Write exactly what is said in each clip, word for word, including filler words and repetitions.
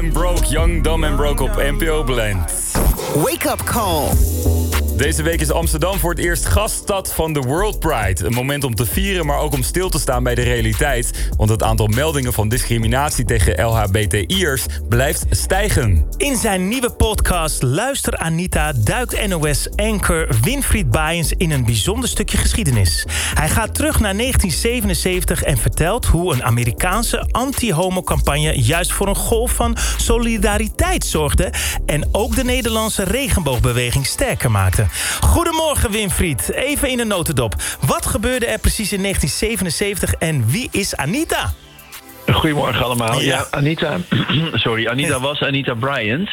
and Broke, Young, Dumb and Broke op N P O Blend. Wake up call. Deze week is Amsterdam voor het eerst gaststad van de World Pride. Een moment om te vieren, maar ook om stil te staan bij de realiteit. Want het aantal meldingen van discriminatie tegen L H B T I'ers blijft stijgen. In zijn nieuwe podcast Luister Anita duikt N O S-anchor Winfried Baijens in een bijzonder stukje geschiedenis. Hij gaat terug naar negentien zevenenzeventig en vertelt hoe een Amerikaanse anti-homo-campagne juist voor een golf van solidariteit zorgde en ook de Nederlandse regenboogbeweging sterker maakte. Goedemorgen Winfried, even in de notendop. Wat gebeurde er precies in negentien zevenenzeventig en wie is Anita? Goedemorgen allemaal. Ja, Ja. Anita, sorry, Anita was Anita Bryant.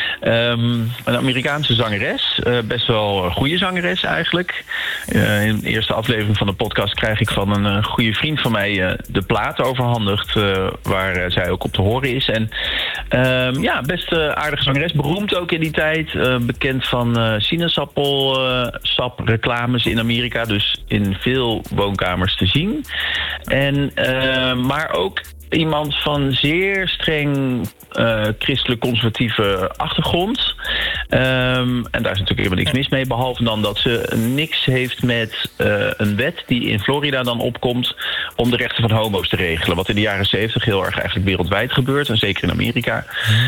Um, een Amerikaanse zangeres. Uh, best wel een goede zangeres eigenlijk. Uh, in de eerste aflevering van de podcast krijg ik van een uh, goede vriend van mij uh, de plaat overhandigd. Uh, waar uh, zij ook op te horen is. En um, ja, best uh, aardige zangeres. Beroemd ook in die tijd. Uh, bekend van uh, sinaasappelsap uh, reclames in Amerika. Dus in veel woonkamers te zien. En, uh, maar ook iemand van zeer streng uh, christelijk-conservatieve achtergrond. Um, en daar is natuurlijk helemaal niks mis mee, behalve dan dat ze niks heeft met uh, een wet die in Florida dan opkomt om de rechten van homo's te regelen. Wat in de jaren zeventig heel erg eigenlijk wereldwijd gebeurt, en zeker in Amerika.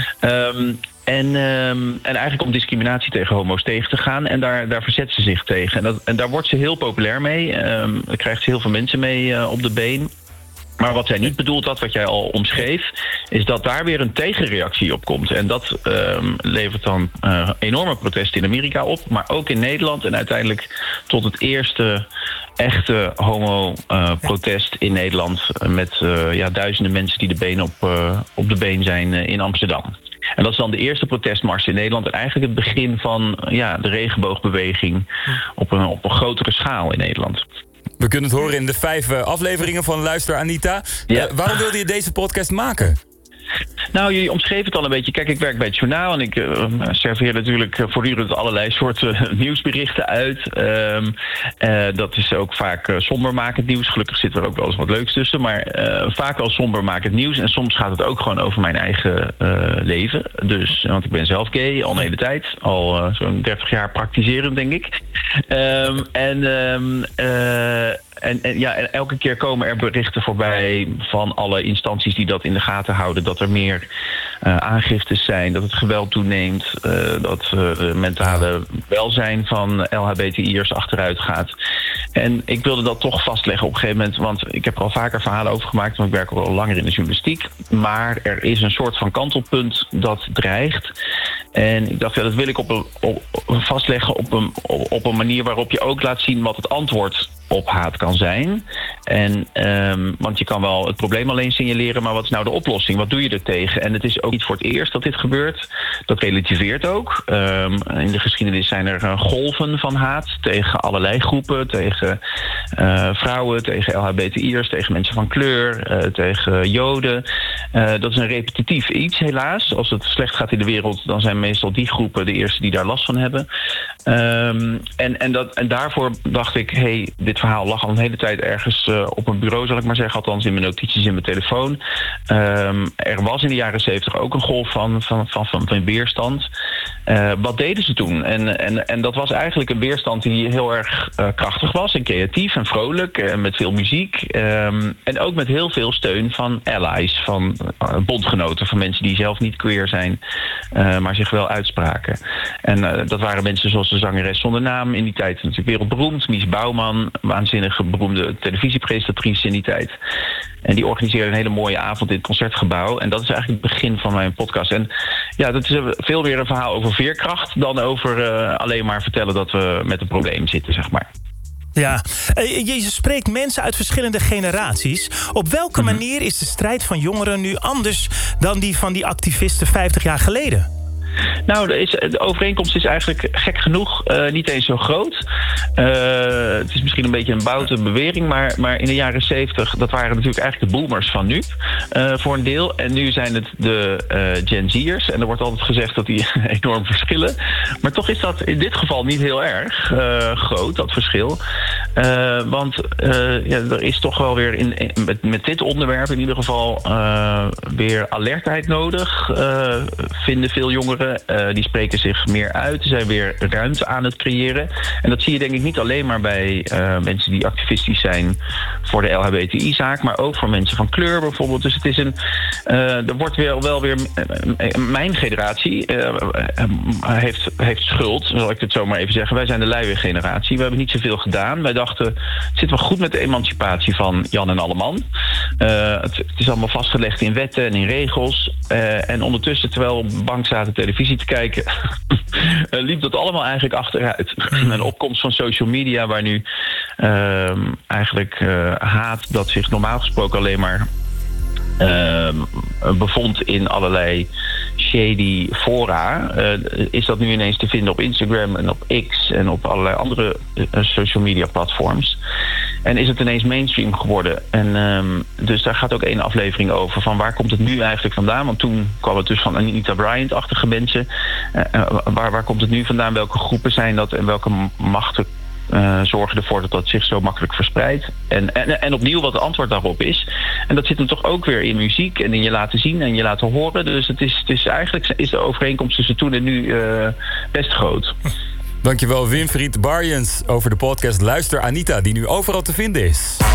Um, En, um, en eigenlijk om discriminatie tegen homo's tegen te gaan. En daar, daar verzet ze zich tegen. En, dat, en daar wordt ze heel populair mee. Um, daar krijgt ze heel veel mensen mee uh, op de been. Maar wat zij niet bedoeld had, wat jij al omschreef, is dat daar weer een tegenreactie op komt. En dat um, levert dan uh, enorme protesten in Amerika op, maar ook in Nederland. En uiteindelijk tot het eerste echte homo-protest uh, in Nederland. Met uh, ja, duizenden mensen die de been op, uh, op de been zijn uh, in Amsterdam. En dat is dan de eerste protestmars in Nederland. En eigenlijk het begin van ja, de regenboogbeweging op een, op een grotere schaal in Nederland. We kunnen het horen in de vijf uh, afleveringen van Luister Anita. Ja. Uh, waarom wilde je deze podcast maken? Nou, jullie omschreven het al een beetje. Kijk, ik werk bij het journaal en ik uh, serveer natuurlijk voortdurend allerlei soorten uh, nieuwsberichten uit. Um, uh, dat is ook vaak uh, sombermakend nieuws. Gelukkig zit er ook wel eens wat leuks tussen. Maar uh, vaak wel sombermakend nieuws. En soms gaat het ook gewoon over mijn eigen uh, leven. Dus, want ik ben zelf gay al een hele tijd. Al uh, zo'n dertig jaar praktiserend, denk ik. Um, en... Um, uh, En, en, ja, en elke keer komen er berichten voorbij van alle instanties die dat in de gaten houden. Dat er meer uh, aangiftes zijn, dat het geweld toeneemt. Uh, dat uh, het mentale welzijn van L H B T I'ers achteruit gaat. En ik wilde dat toch vastleggen op een gegeven moment. Want ik heb er al vaker verhalen over gemaakt. Want ik werk al langer in de journalistiek. Maar er is een soort van kantelpunt dat dreigt. En ik dacht, ja, dat wil ik op een, op, vastleggen op een, op een manier waarop je ook laat zien wat het antwoord op haat kan zijn. En, um, want je kan wel het probleem alleen signaleren, maar wat is nou de oplossing? Wat doe je er tegen? En het is ook niet voor het eerst dat dit gebeurt. Dat relativeert ook. Um, in de geschiedenis zijn er uh, golven van haat tegen allerlei groepen. Tegen uh, vrouwen, tegen L H B T I'ers, tegen mensen van kleur, uh, tegen Joden. Uh, dat is een repetitief iets, helaas. Als het slecht gaat in de wereld, dan zijn meestal die groepen de eerste die daar last van hebben. Um, en, en, dat, en daarvoor dacht ik, hey, dit verhaal lag al een hele tijd ergens uh, op een bureau, zal ik maar zeggen. Althans in mijn notities in mijn telefoon. Um, er was in de jaren zeventig ook een golf van, van, van, van, van weerstand. Uh, wat deden ze toen? En, en, en dat was eigenlijk een weerstand die heel erg uh, krachtig was en creatief en vrolijk. En met veel muziek. Um, en ook met heel veel steun van allies, van uh, bondgenoten, van mensen die zelf niet queer zijn, uh, maar zich wel uitspraken. En uh, dat waren mensen zoals de zangeres zonder naam, in die tijd natuurlijk wereldberoemd, Mies Bouwman, waanzinnige beroemde televisiepresentatrice in die tijd. En die organiseerde een hele mooie avond in het Concertgebouw. En dat is eigenlijk het begin van mijn podcast. En ja, dat is veel meer een verhaal over veerkracht dan over uh, alleen maar vertellen dat we met een probleem zitten, zeg maar. Ja, je spreekt mensen uit verschillende generaties. Op welke Mm-hmm. manier is de strijd van jongeren nu anders dan die van die activisten vijftig jaar geleden? Nou, de, is, de overeenkomst is eigenlijk gek genoeg uh, niet eens zo groot. Uh, het is misschien een beetje een boute bewering, maar, maar in de jaren zeventig, dat waren natuurlijk eigenlijk de boomers van nu, uh, voor een deel. En nu zijn het de uh, Gen Z'ers. En er wordt altijd gezegd dat die enorm verschillen. Maar toch is dat in dit geval niet heel erg uh, groot, dat verschil. Uh, want uh, ja, er is toch wel weer in, in, met, met dit onderwerp in ieder geval uh, weer alertheid nodig. Uh, vinden veel jongeren. Uh, die spreken zich meer uit. Ze zijn weer ruimte aan het creëren. En dat zie je denk ik niet alleen maar bij uh, mensen die activistisch zijn voor de L H B T I-zaak, maar ook voor mensen van kleur bijvoorbeeld. Dus het is een. Uh, er wordt weer wel weer. Uh, mijn generatie uh, heeft, heeft schuld, zal ik het zo maar even zeggen. Wij zijn de luie generatie. We hebben niet zoveel gedaan. Wij dachten, het zit wel goed met de emancipatie van Jan en Alleman. Uh, het, het is allemaal vastgelegd in wetten en in regels. Uh, en ondertussen, terwijl we op de bank zaten televisie te kijken, uh, liep dat allemaal eigenlijk achteruit. Een opkomst van social media, waar nu uh, eigenlijk uh, haat dat zich normaal gesproken alleen maar Uh, bevond in allerlei shady fora, uh, is dat nu ineens te vinden op Instagram en op X en op allerlei andere uh, social media platforms. En is het ineens mainstream geworden. En um, dus daar gaat ook één aflevering over van waar komt het nu eigenlijk vandaan? Want toen kwam het dus van Anita Bryant-achtige mensen. Uh, uh, waar, waar komt het nu vandaan? Welke groepen zijn dat en welke machten Uh, zorgen ervoor dat dat zich zo makkelijk verspreidt. En, en, en opnieuw wat het antwoord daarop is. En dat zit hem toch ook weer in muziek en in je laten zien en je laten horen. Dus het is, het is eigenlijk is de overeenkomst tussen toen en nu uh, best groot. Dankjewel Winfried Barjens over de podcast Luister Anita, die nu overal te vinden is.